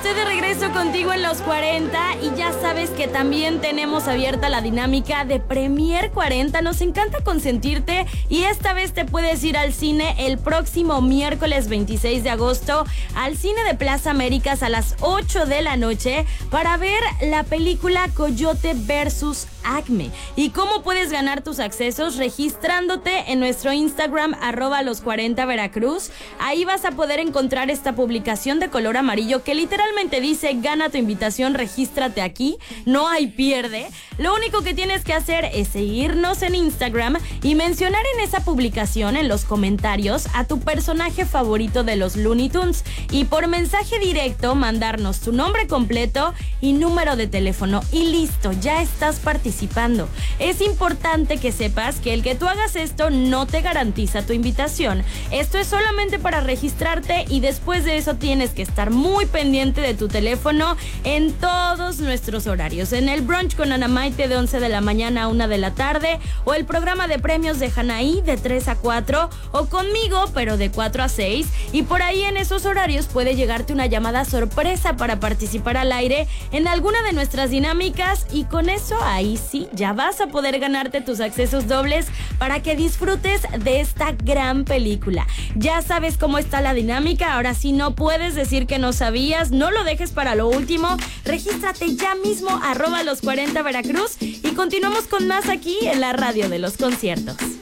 Estoy de regreso contigo en los 40 y ya sabes que también tenemos abierta la dinámica de Premier 40. Nos encanta consentirte y esta vez te puedes ir al cine el próximo miércoles 26 de agosto al cine de Plaza Américas a las 8 de la noche para ver la película Coyote vs. Acme. ¿Y cómo puedes ganar tus accesos? Registrándote en nuestro Instagram @los40 Veracruz. Ahí vas a poder encontrar esta publicación de color amarillo que literalmente dice: gana tu invitación, regístrate aquí, no hay pierde. Lo único que tienes que hacer es seguirnos en Instagram y mencionar en esa publicación, en los comentarios, a tu personaje favorito de los Looney Tunes y por mensaje directo mandarnos tu nombre completo y número de teléfono y listo, ya estás participando. Es importante que sepas que el que tú hagas esto no te garantiza tu invitación. Esto es solamente para registrarte y después de eso tienes que estar muy pendiente de tu teléfono en todos nuestros horarios. En el brunch con Ana Maite de 11 de la mañana a 1 de la tarde, o el programa de premios de Janaí de 3 a 4, o conmigo pero de 4 a 6, y por ahí en esos horarios puede llegarte una llamada sorpresa para participar al aire en alguna de nuestras dinámicas y con eso ahí sí ya vas a poder ganarte tus accesos dobles para que disfrutes de esta gran película. Ya sabes cómo está la dinámica, ahora sí no puedes decir que no sabías, no lo dejes para lo último, regístrate ya mismo @los40 Veracruz y continuamos con más aquí en la radio de los conciertos.